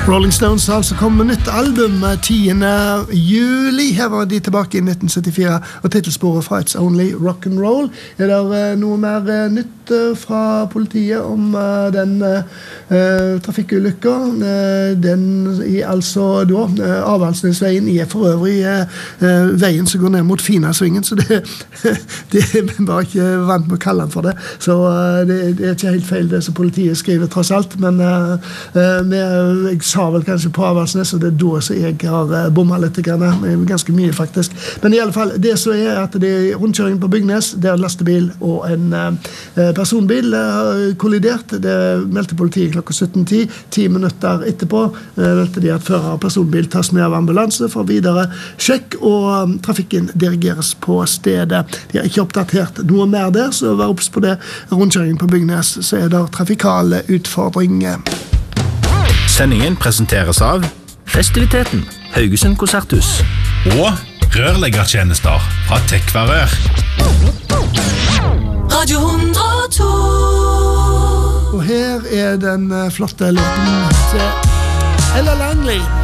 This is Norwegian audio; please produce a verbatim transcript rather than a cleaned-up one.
Rolling Stones har altså kommet med nytt album tiende juli. Her var de tilbake i nitten syttifire, og titelsporet fra It's Only Rock and Roll. Er det noe mer nytt fra politiet om den uh, trafikkulykken? Uh, den i altså da, uh, Avaldsnesveien er for øvrig uh, veien som går ned mot Finasvingen, så det, det er bare ikke vant med å kalle den for det. Så uh, det, det er ikke helt feil det som politiet skriver tross alt, men uh, uh, med, jeg sa vel kanskje på Avaldsnes, og det er da så jeg har uh, bommet litt, ganske mye faktisk. Men i alle fall, det så er at det er rundkjøring på Bygnes, det er en lastebil og en uh, personbil uh, kollidert. Det meldte politiet klokka sytten ti. Ti minutter etterpå uh, meldte de at fører av personbil tas med av ambulanse for videre sjekk, og um, trafikken dirigeres på stedet. De har ikke oppdatert noe mer der, så vær obs på det. Rundkjøringen på Bygnes, så er det trafikale utfordringer. Sendingen presenteres av Festiviteten, Haugesund Konserthus og rørleggertjenester fra Tekvarør. Radio hundre og to. Og her er den flotte låten til Ella Langley.